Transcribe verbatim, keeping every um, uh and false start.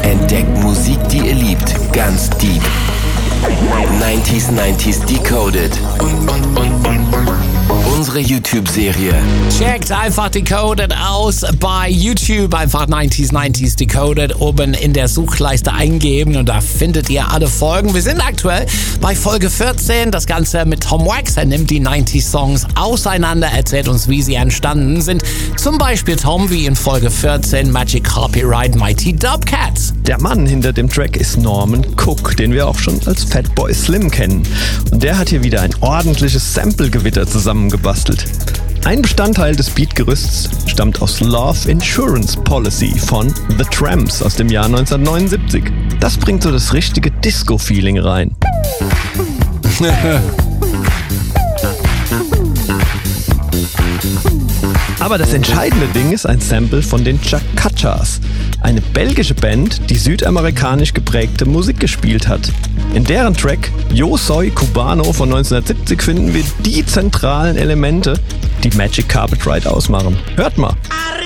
Entdeckt Musik, die ihr liebt, ganz deep. neunziger neunzig Decoded. Unsere YouTube-Serie. Checkt einfach Decoded aus bei YouTube. Einfach neunziger neunzig Decoded oben in der Suchleiste eingeben und da findet ihr alle Folgen. Wir sind aktuell bei Folge vierzehn. Das Ganze mit Tom Wax. Er nimmt die neunzig Songs auseinander, erzählt uns, wie sie entstanden sind. Zum Beispiel, Tom, wie in Folge vierzehn, Magic Copyright Mighty Dubcats. Der Mann hinter dem Track ist Norman Cook, den wir auch schon als Fatboy Slim kennen. Und der hat hier wieder ein ordentliches Sample-Gewitter zusammengebastelt. Ein Bestandteil des Beatgerüsts stammt aus Love Insurance Policy von The Tramps aus dem Jahr neunzehnhundertneunundsiebzig. Das bringt so das richtige Disco-Feeling rein. Aber das entscheidende Ding ist ein Sample von den Chacachas, eine belgische Band, die südamerikanisch geprägte Musik gespielt hat. In deren Track Yo Soy Cubano von neunzehnhundertsiebzig finden wir die zentralen Elemente, die Magic Carpet Ride ausmachen. Hört mal!